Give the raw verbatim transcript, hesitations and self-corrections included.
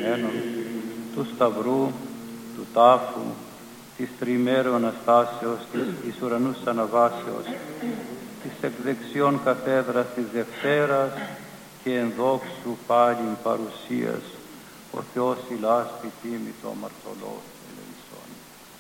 κεκτημένων, του Σταυρού, του τάφου, της τριημέρου Αναστάσεως, της εις ουρανούς αναβάσεως, της εκ δεξιών καθέδρας της Δευτέρας και εν δόξου πάλιν παρουσίας, ο Θεός η λάσπη τίμη το αμαρτωλός.